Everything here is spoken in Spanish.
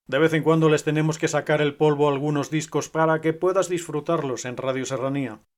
De vez en cuando les tenemos que sacar el polvo a algunos discos para que puedas disfrutarlos en Radio Serranía.